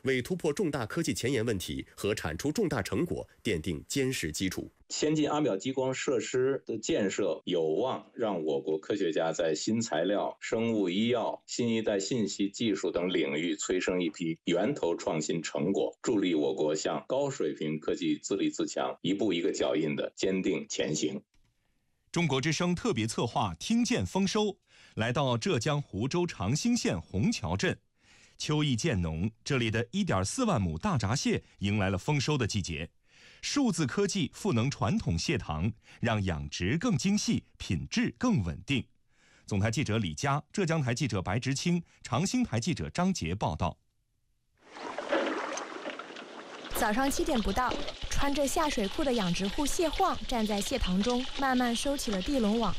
为突破重大科技前沿问题和产出重大成果奠定坚实基础。 先进阿秒激光设施的建设有望让我国科学家在新材料、生物医药、新一代信息技术等领域催生一批源头创新成果，助力我国向高水平科技自立自强一步一个脚印的坚定前行。 中国之声特别策划听见丰收，来到浙江湖州长兴县虹桥镇。秋意渐浓，这里的1.4万亩大闸蟹迎来了丰收的季节。数字科技赋能传统蟹塘，让养殖更精细，品质更稳定。总台记者李佳，浙江台记者白直清，长兴台记者张杰报道。 早上7点不到，穿着下水裤的养殖户谢晃站在蟹塘中，慢慢收起了地笼网。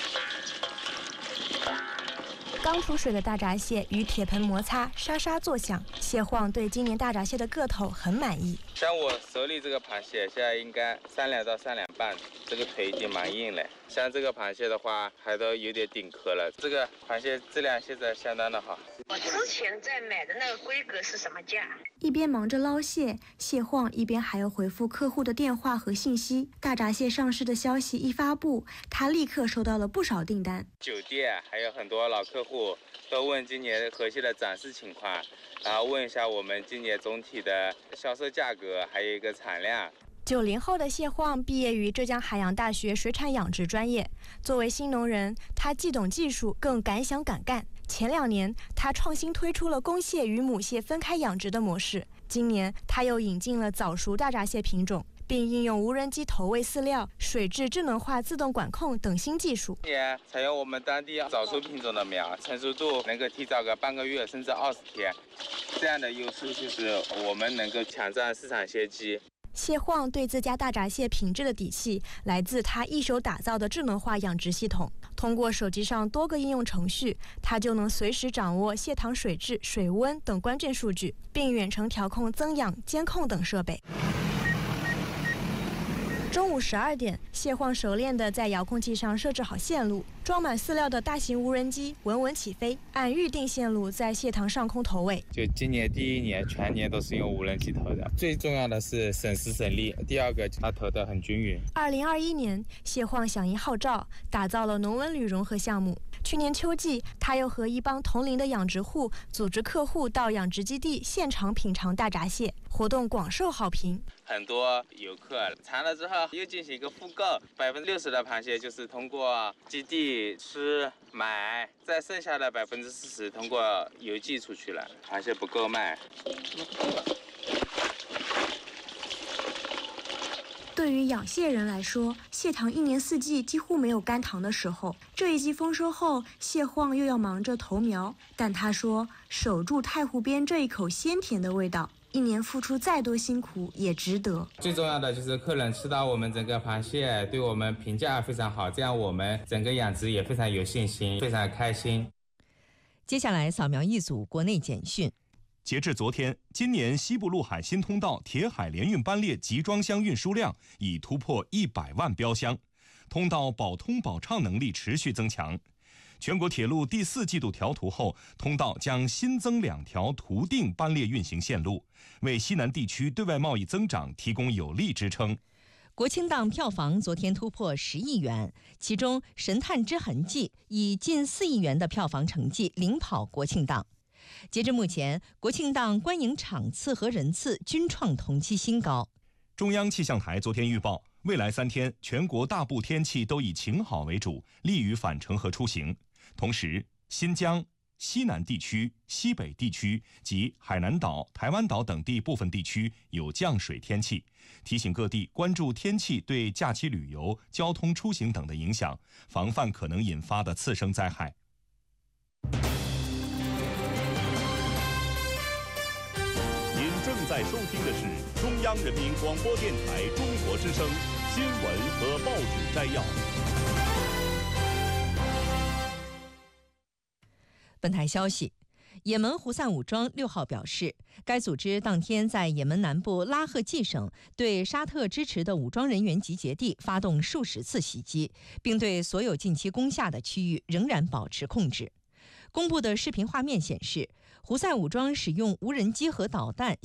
刚出水的大闸蟹与铁盆摩擦，沙沙作响。谢晃对今年大闸蟹的个头很满意。 像我手里这个螃蟹，现在应该3两到3两半，这个腿已经蛮硬了。像这个螃蟹的话，还都有点顶壳了。这个螃蟹质量现在相当的好。 我之前在买的那个规格是什么价？ 一边忙着捞蟹，谢晃一边还要回复客户的电话和信息。大闸蟹上市的消息一发布，他立刻收到了不少订单。 酒店还有很多老客户都问今年河蟹的展示情况，然后问一下我们今年总体的销售价格，还有一个产量。 90后的谢晃毕业于浙江海洋大学水产养殖专业。作为新农人，他既懂技术，更敢想敢干。前2年，他创新推出了公蟹与母蟹分开养殖的模式。今年，他又引进了早熟大闸蟹品种，并应用无人机投喂饲料、水质智能化自动管控等新技术。 今年采用我们当地早熟品种的苗，成熟度能够提早个半个月甚至20天。这样的优势就是我们能够抢占市场先机。 谢晃对自家大闸蟹品质的底气来自他一手打造的智能化养殖系统。通过手机上多个应用程序，他就能随时掌握蟹塘水质、水温等关键数据，并远程调控增氧、监控等设备。中午12点，谢晃熟练地在遥控器上设置好线路，装满饲料的大型无人机稳稳起飞，按预定线路在蟹塘上空投喂。 就今年第1年全年都是用无人机投的，最重要的是省时省力，第2个它投得很均匀。 2021年，谢晃响应号召，打造了农文旅融合项目。去年秋季，他又和一帮同龄的养殖户组织客户到养殖基地现场品尝大闸蟹，活动广受好评。 很多游客尝了之后又进行一个复购，60%的螃蟹就是通过基地吃买，再剩下的40%通过邮寄出去了，螃蟹不够卖。 对于养蟹人来说，蟹塘1年4季几乎没有干塘的时候。这一季丰收后，谢晃又要忙着投苗，但他说，守住太湖边这一口鲜甜的味道，1年付出再多辛苦也值得。 最重要的就是客人吃到我们整个螃蟹，对我们评价非常好，这样我们整个养殖也非常有信心，非常开心。 接下来扫描一组国内简讯。 截至昨天，今年西部陆海新通道铁海联运班列集装箱运输量已突破100万标箱，通道保通保畅能力持续增强。全国铁路第4季度调图后，通道将新增2条图定班列运行线路，为西南地区对外贸易增长提供有力支撑。 国庆档票房昨天突破10亿元，其中《神探之痕迹》以近4亿元的票房成绩领跑国庆档。截至目前，国庆档观影场次和人次均创同期新高。 中央气象台昨天预报，未来3天全国大部天气都以晴好为主，利于返程和出行。同时，新疆、西南地区、西北地区及海南岛、台湾岛等地部分地区有降水天气，提醒各地关注天气对假期旅游、交通出行等的影响，防范可能引发的次生灾害。 您正在收听的是中央人民广播电台中国之声新闻和报纸摘要。 本台消息，也门胡塞武装6号表示，该组织当天在也门南部拉赫季省对沙特支持的武装人员集结地发动数十次袭击，并对所有近期攻下的区域仍然保持控制。公布的视频画面显示，胡塞武装使用无人机和导弹